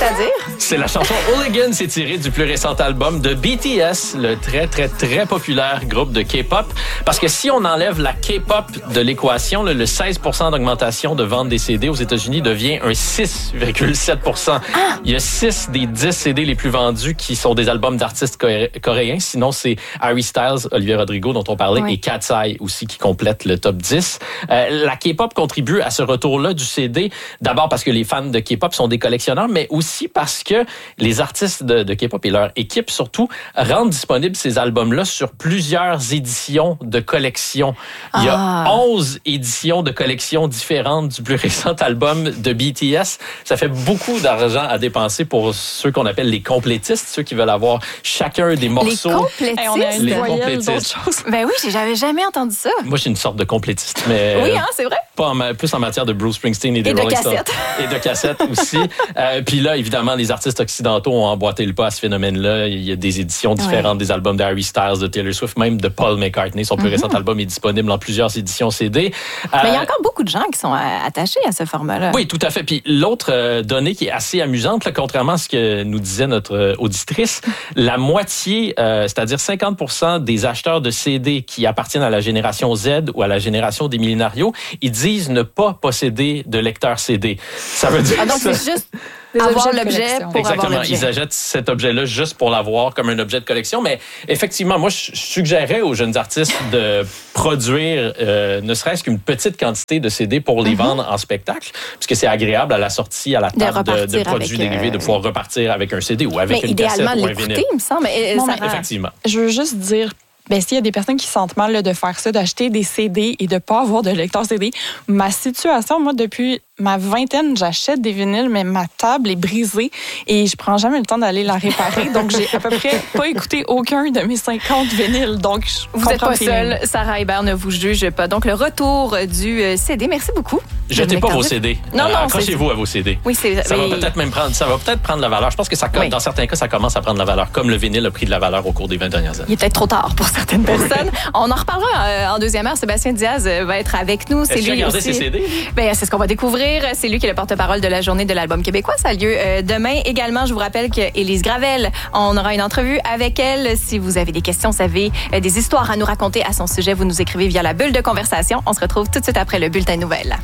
C'est-à-dire? C'est la chanson Hooligan, c'est tiré du plus récent album de BTS, le très, très, très populaire groupe de K-pop. Parce que si on enlève la K-pop de l'équation, le 16% d'augmentation de vente des CD aux États-Unis devient un 6,7%. Il y a 6 des 10 CD les plus vendus qui sont des albums d'artistes coréens. Sinon, c'est Harry Styles, Olivia Rodrigo, dont on parlait, et Cat's Eye aussi qui complètent le top 10. La K-pop contribue à ce retour-là du CD, d'abord parce que les fans de K-pop sont des collectionneurs, mais aussi parce que les artistes de K-pop et leur équipe surtout rendent disponibles ces albums-là sur plusieurs éditions de collection. Il y a 11 éditions de collection différentes du plus récent album de BTS. Ça fait beaucoup d'argent à dépenser pour ceux qu'on appelle les complétistes, ceux qui veulent avoir chacun des morceaux. Les complétistes? On a une les complétistes. complétistes. Ben oui, j'avais jamais entendu ça. Moi, je suis une sorte de complétiste, mais oui, c'est vrai. pas plus en matière de Bruce Springsteen et des Rolling Stones. Et de cassettes aussi. Puis là, évidemment, les artistes occidentaux ont emboîté le pas à ce phénomène-là. Il y a des éditions différentes des albums d'Harry Styles, de Taylor Swift, même de Paul McCartney. Son plus récent album est disponible en plusieurs éditions CD. Mais il y a encore beaucoup de gens qui sont attachés à ce format-là. Oui, tout à fait. Puis l'autre donnée qui est assez amusante, là, contrairement à ce que nous disait notre auditrice, la moitié, c'est-à-dire 50% des acheteurs de CD qui appartiennent à la génération Z ou à la génération des millénarios, ils disent ne pas posséder de lecteur CD. Ça veut dire donc ça. c'est juste avoir l'objet pour Exactement. avoir l'objet. Ils achètent cet objet-là juste pour l'avoir comme un objet de collection. Mais effectivement, moi, je suggérerais aux jeunes artistes de produire ne serait-ce qu'une petite quantité de CD pour les vendre en spectacle, puisque c'est agréable à la sortie, à la table de produits dérivés, de pouvoir repartir avec un CD ou avec une cassette ou un vinyle. Il me semble. Effectivement. Je veux juste dire, s'il y a des personnes qui sentent mal de faire ça, d'acheter des CD et de ne pas avoir de lecteur CD, ma situation, moi, depuis ma vingtaine, j'achète des vinyles, mais ma table est brisée et je prends jamais le temps d'aller la réparer. Donc, j'ai à peu près pas écouté aucun de mes 50 vinyles. Donc, vous n'êtes pas seule. Sarah Hébert ne vous juge pas. Donc, le retour du CD. Merci beaucoup. Jetez pas vos CD. Non, accrochez-vous à vos CD. Oui, ça va peut-être prendre la valeur. Je pense que dans certains cas, ça commence à prendre la valeur, comme le vinyle a pris de la valeur au cours des 20 dernières années. Il est peut-être trop tard pour certaines personnes. On en reparlera en deuxième heure. Sébastien Diaz va être avec nous. Est-ce qu'il a gardé ses CD? C'est ce qu'on va découvrir. C'est lui qui est le porte-parole de la journée de l'album québécois. Ça a lieu demain. Également, je vous rappelle qu'Élise Gravel, on aura une entrevue avec elle. Si vous avez des questions, vous avez des histoires à nous raconter à son sujet, vous nous écrivez via la bulle de conversation. On se retrouve tout de suite après le bulletin de nouvelles.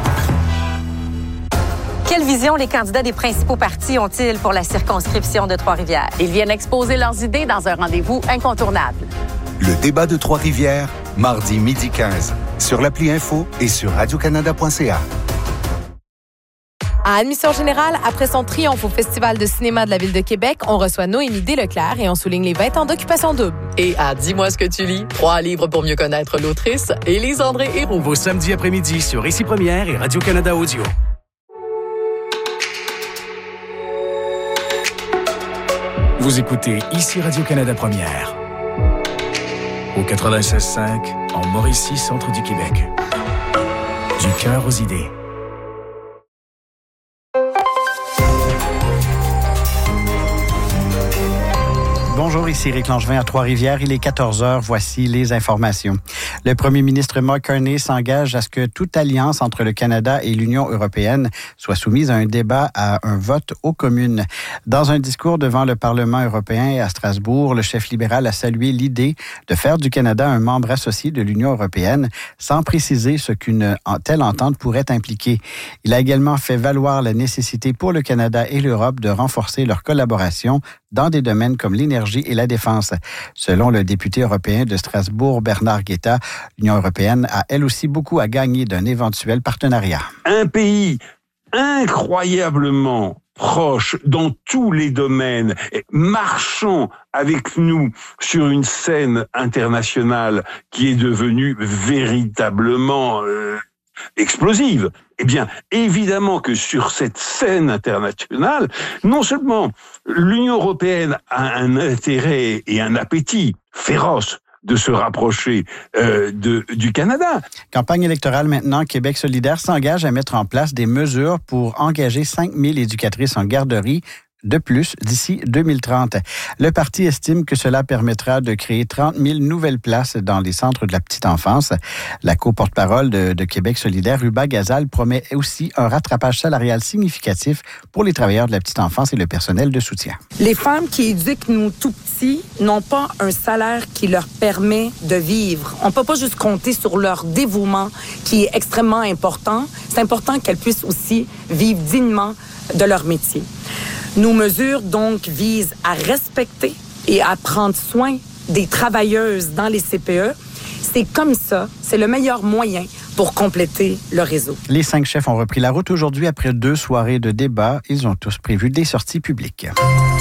Quelle vision les candidats des principaux partis ont-ils pour la circonscription de Trois-Rivières? Ils viennent exposer leurs idées dans un rendez-vous incontournable. Le débat de Trois-Rivières, mardi 12h15, sur l'appli Info et sur radiocanada.ca. À Admission générale, après son triomphe au Festival de cinéma de la Ville de Québec, on reçoit Noémie Desleclerc et on souligne les 20 ans d'Occupation double. Et à Dis-moi ce que tu lis, 3 livres pour mieux connaître l'autrice, Élise-André Héroux. Vos samedis après-midi sur Ici Première et Radio-Canada Audio. Vous écoutez Ici Radio-Canada Première. Au 96.5, en Mauricie, centre du Québec. Du cœur aux idées. Bonjour, ici Éric Langevin à Trois-Rivières. Il est 14h. Voici les informations. Le premier ministre Mark Carney s'engage à ce que toute alliance entre le Canada et l'Union européenne soit soumise à un débat, à un vote aux communes. Dans un discours devant le Parlement européen à Strasbourg, le chef libéral a salué l'idée de faire du Canada un membre associé de l'Union européenne, sans préciser ce qu'une telle entente pourrait impliquer. Il a également fait valoir la nécessité pour le Canada et l'Europe de renforcer leur collaboration dans des domaines comme l'énergie et la défense. Selon le député européen de Strasbourg, Bernard Guetta, l'Union européenne a elle aussi beaucoup à gagner d'un éventuel partenariat. Un pays incroyablement proche dans tous les domaines, marchant avec nous sur une scène internationale qui est devenue véritablement explosive. Eh bien, évidemment que sur cette scène internationale, non seulement l'Union européenne a un intérêt et un appétit féroce de se rapprocher du Canada. Campagne électorale maintenant, Québec solidaire s'engage à mettre en place des mesures pour engager 5 000 éducatrices en garderie de plus d'ici 2030. Le parti estime que cela permettra de créer 30 000 nouvelles places dans les centres de la petite enfance. La co-porte-parole de Québec solidaire, Ruba Gazal, promet aussi un rattrapage salarial significatif pour les travailleurs de la petite enfance et le personnel de soutien. Les femmes qui éduquent nos tout-petits n'ont pas un salaire qui leur permet de vivre. On ne peut pas juste compter sur leur dévouement qui est extrêmement important. C'est important qu'elles puissent aussi vivre dignement de leur métier. Nos mesures, donc, visent à respecter et à prendre soin des travailleuses dans les CPE. C'est comme ça, c'est le meilleur moyen pour compléter le réseau. Les 5 chefs ont repris la route aujourd'hui après 2 soirées de débat. Ils ont tous prévu des sorties publiques.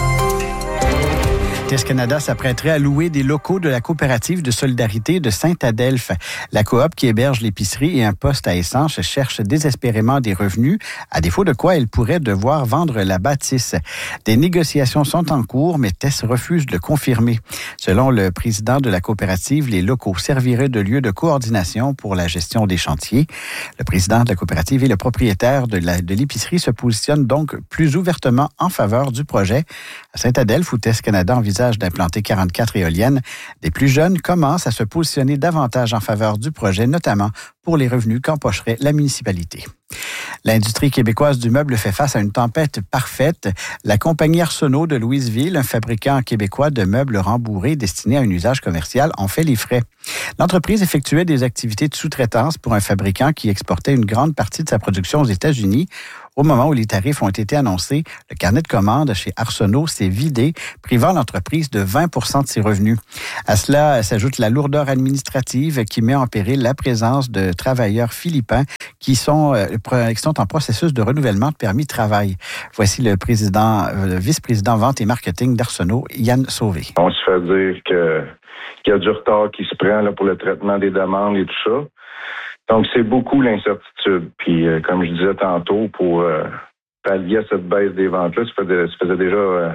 TES Canada s'apprêterait à louer des locaux de la coopérative de solidarité de Saint-Adelphe. La coop qui héberge l'épicerie et un poste à essence cherche désespérément des revenus, à défaut de quoi elle pourrait devoir vendre la bâtisse. Des négociations sont en cours, mais TES refuse de le confirmer. Selon le président de la coopérative, les locaux serviraient de lieu de coordination pour la gestion des chantiers. Le président de la coopérative et le propriétaire de l'épicerie se positionnent donc plus ouvertement en faveur du projet. À Saint-Adelphe, où TES Canada envisage d'implanter 44 éoliennes, des plus jeunes commencent à se positionner davantage en faveur du projet, notamment pour les revenus qu'empocherait la municipalité. L'industrie québécoise du meuble fait face à une tempête parfaite. La compagnie Arsenault de Louisville, un fabricant québécois de meubles rembourrés destinés à un usage commercial, en fait les frais. L'entreprise effectuait des activités de sous-traitance pour un fabricant qui exportait une grande partie de sa production aux États-Unis. Au moment où les tarifs ont été annoncés, le carnet de commandes chez Arsenault s'est vidé, privant l'entreprise de 20 % de ses revenus. À cela s'ajoute la lourdeur administrative qui met en péril la présence de travailleurs philippins qui sont en processus de renouvellement de permis de travail. Voici le vice-président vente et marketing d'Arsenault, Yann Sauvé. On se fait dire qu'il y a du retard qui se prend là, pour le traitement des demandes et tout ça. Donc, c'est beaucoup l'incertitude. Puis, comme je disais tantôt, pour pallier à cette baisse des ventes-là, ça faisait déjà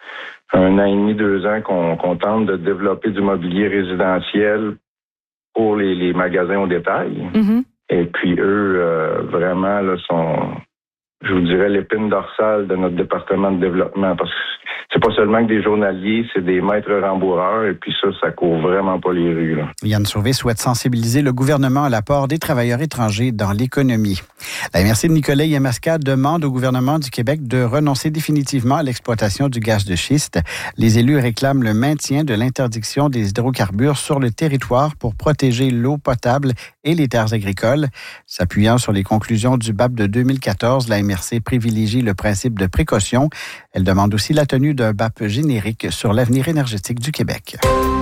1 an et demi, 2 ans qu'on tente de développer du mobilier résidentiel pour les magasins au détail. Mm-hmm. Et puis, eux, vraiment, là, sont, je vous dirais, l'épine dorsale de notre département de développement. Parce que c'est pas seulement que des journaliers, c'est des maîtres rembourreurs. Et puis ça court vraiment pas les rues, là. Yann Sauvé souhaite sensibiliser le gouvernement à l'apport des travailleurs étrangers dans l'économie. La MRC de Nicolet-Yamaska demande au gouvernement du Québec de renoncer définitivement à l'exploitation du gaz de schiste. Les élus réclament le maintien de l'interdiction des hydrocarbures sur le territoire pour protéger l'eau potable et les terres agricoles. S'appuyant sur les conclusions du BAP de 2014, la MRC privilégie le principe de précaution. Elle demande aussi la tenue d'un BAP générique sur l'avenir énergétique du Québec.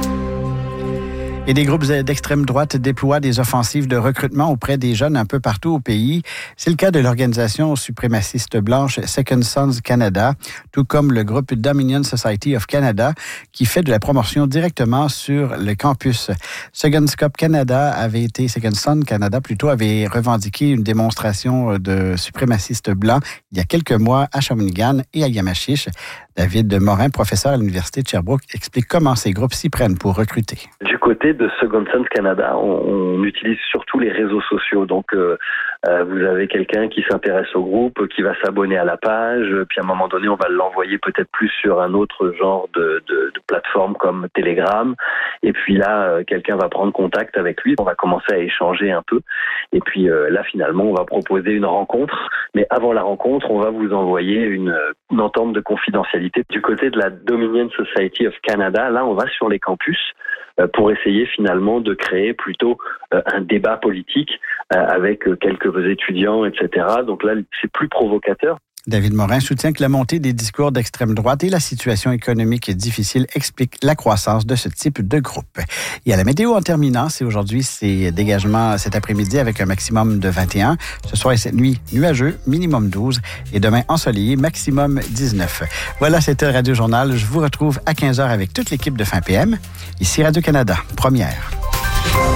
Et des groupes d'extrême droite déploient des offensives de recrutement auprès des jeunes un peu partout au pays. C'est le cas de l'organisation suprémaciste blanche Second Sons Canada, tout comme le groupe Dominion Society of Canada, qui fait de la promotion directement sur le campus. Second Son Canada avait revendiqué une démonstration de suprémacistes blancs il y a quelques mois à Shawinigan et à Yamachiche. David Morin, professeur à l'Université de Sherbrooke, explique comment ces groupes s'y prennent pour recruter. Du côté de Second Sons Canada, on utilise surtout les réseaux sociaux. Donc, vous avez quelqu'un qui s'intéresse au groupe, qui va s'abonner à la page, puis à un moment donné, on va l'envoyer peut-être plus sur un autre genre de plateforme comme Telegram. Et puis là, quelqu'un va prendre contact avec lui, on va commencer à échanger un peu. Et puis là, finalement, on va proposer une rencontre. Mais avant la rencontre, on va vous envoyer une entente de confidentialité. Du côté de la Dominion Society of Canada, là, on va sur les campus pour essayer finalement de créer plutôt un débat politique avec quelques étudiants, etc. Donc là, c'est plus provocateur. David Morin soutient que la montée des discours d'extrême droite et la situation économique difficile expliquent la croissance de ce type de groupe. Et à la météo, en terminant, aujourd'hui, c'est dégagement cet après-midi avec un maximum de 21. Ce soir et cette nuit, nuageux, minimum 12. Et demain, ensoleillé, maximum 19. Voilà, c'était le Radio Journal. Je vous retrouve à 15h avec toute l'équipe de Fin PM. Ici Radio-Canada, première.